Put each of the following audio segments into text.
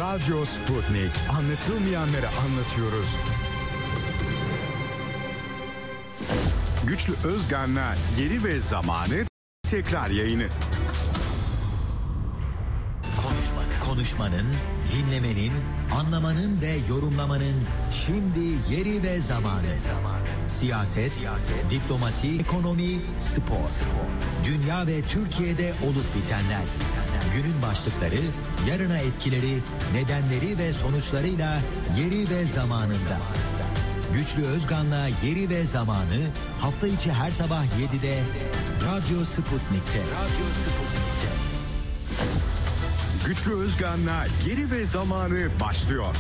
Radyo Sputnik. Anlatılmayanları anlatıyoruz. Güçlü Özgan'la Yeri ve Zamanı tekrar yayını. Konuşmanın, dinlemenin, anlamanın ve yorumlamanın şimdi yeri ve zamanı. Siyaset, diplomasi, ekonomi, spor. Dünya ve Türkiye'de olup bitenler. Günün başlıkları, yarına etkileri, nedenleri ve sonuçlarıyla yeri ve zamanında. Güçlü Özgan'la Yeri ve Zamanı hafta içi her sabah 7'de Radyo Sputnik'te. Güçlü Özgan'la Yeri ve Zamanı başlıyor.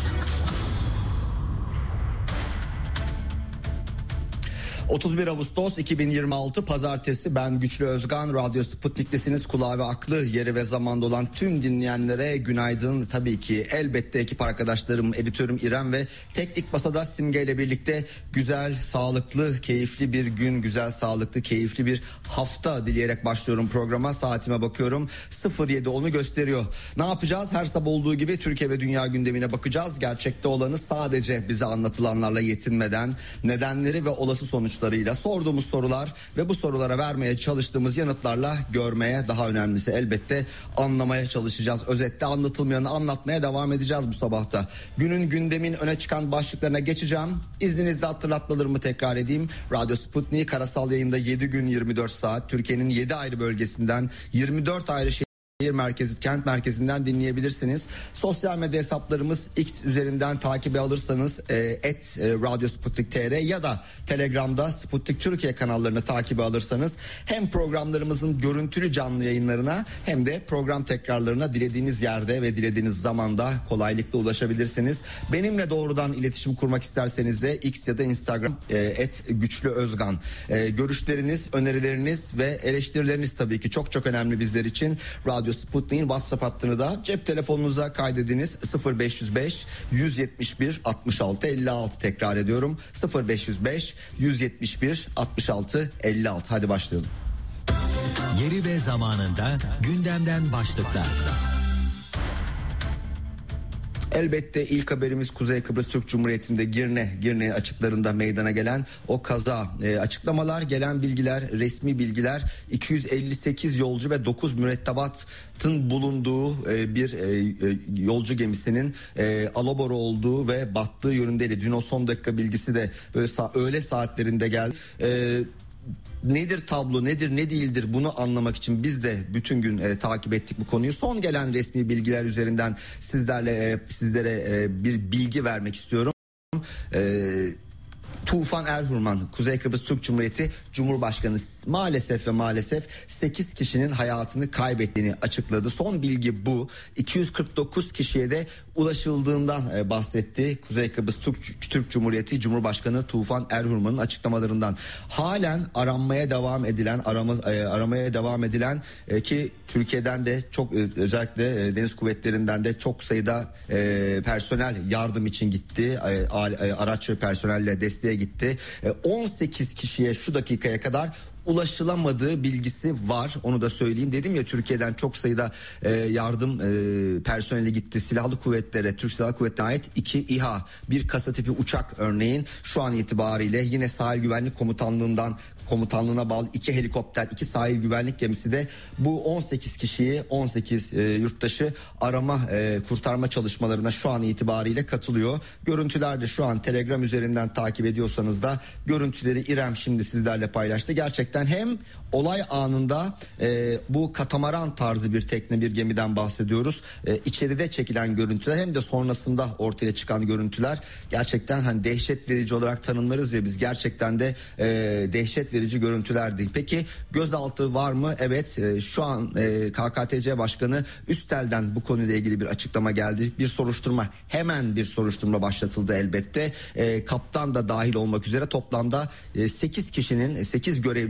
31 Ağustos 2026 Pazartesi, ben Güçlü Özgan. Radyo Sputnik'tesiniz. Kulağı ve aklı yeri ve zamanda olan tüm dinleyenlere günaydın. Tabii ki elbette ekip arkadaşlarım, editörüm İrem ve teknik masada Simge ile birlikte güzel, sağlıklı, keyifli bir gün, güzel, sağlıklı, keyifli bir hafta dileyerek başlıyorum programa. Saatime bakıyorum, 07:10'u gösteriyor. Ne yapacağız? Her sabah olduğu gibi Türkiye ve dünya gündemine bakacağız. Gerçekte olanı sadece bize anlatılanlarla yetinmeden, nedenleri ve olası sonuçlarıyla, sorduğumuz sorular ve bu sorulara vermeye çalıştığımız yanıtlarla görmeye, daha önemlisi elbette anlamaya çalışacağız. Özetle anlatılmayanı anlatmaya devam edeceğiz bu sabahta. Günün, gündemin öne çıkan başlıklarına geçeceğim. İzninizle hatırlatmalarımı tekrar edeyim. Radyo Sputnik karasal yayında 7 gün 24 saat Türkiye'nin 7 ayrı bölgesinden 24 ayrı şehir merkezi, kent merkezinden dinleyebilirsiniz. Sosyal medya hesaplarımız X üzerinden takibe alırsanız @Radyo Sputnik TR ya da Telegram'da Sputnik Türkiye kanallarını takibe alırsanız hem programlarımızın görüntülü canlı yayınlarına hem de program tekrarlarına dilediğiniz yerde ve dilediğiniz zamanda kolaylıkla ulaşabilirsiniz. Benimle doğrudan iletişim kurmak isterseniz de X ya da Instagram @Güçlü Özgan. Görüşleriniz, önerileriniz ve eleştirileriniz tabii ki çok çok önemli bizler için. Radyo Sputnik'in WhatsApp hattını da cep telefonunuza kaydediniz. 0505 171 66 56, tekrar ediyorum. 0505 171 66 56. Hadi başlayalım. Yeri ve zamanında gündemden başlıklar. Elbette ilk haberimiz Kuzey Kıbrıs Türk Cumhuriyeti'nde Girne açıklarında meydana gelen o kaza. Açıklamalar, gelen bilgiler, resmi bilgiler, 258 yolcu ve 9 mürettebatın bulunduğu bir yolcu gemisinin alabora olduğu ve battığı yönündeydi. Dün o son dakika bilgisi de böyle öğle saatlerinde geldi. Nedir tablo, nedir ne değildir, bunu anlamak için biz de bütün gün takip ettik bu konuyu. Son gelen resmi bilgiler üzerinden sizlere bir bilgi vermek istiyorum. Tufan Erhurman, Kuzey Kıbrıs Türk Cumhuriyeti Cumhurbaşkanı maalesef 8 kişinin hayatını kaybettiğini açıkladı. Son bilgi bu. 249 kişiye de ulaşıldığından bahsetti Kuzey Kıbrıs Türk Cumhuriyeti Cumhurbaşkanı Tufan Erhurman'ın açıklamalarından. Halen aramaya devam edilen ki Türkiye'den de çok, özellikle deniz kuvvetlerinden de çok sayıda personel yardım için gitti. Araç ve personelle desteğe gitti. 18 kişiye şu dakikaya kadar ulaşılamadığı bilgisi var, onu da söyleyeyim. Dedim ya, Türkiye'den çok sayıda yardım personeli gitti. Silahlı kuvvetlere, Türk Silahlı Kuvvetleri'ne ait 2 İHA, bir kasa tipi uçak örneğin şu an itibariyle yine Sahil Güvenlik Komutanlığına bağlı 2 helikopter, 2 sahil güvenlik gemisi de bu 18 kişiyi, 18 yurttaşı arama kurtarma çalışmalarına şu an itibariyle katılıyor. Görüntüler de şu an Telegram üzerinden takip ediyorsanız da görüntüleri İrem şimdi sizlerle paylaştı. Gerçekten hem olay anında bu katamaran tarzı bir tekne, bir gemiden bahsediyoruz. İçeride çekilen görüntüler hem de sonrasında ortaya çıkan görüntüler gerçekten hani dehşet verici olarak tanımlarız ya biz, gerçekten de dehşet verici görüntülerdi. Peki gözaltı var mı? Evet, şu an KKTC Başkanı Üstel'den bu konuyla ilgili bir açıklama geldi. Hemen bir soruşturma başlatıldı elbette. Kaptan da dahil olmak üzere toplamda 8 görevli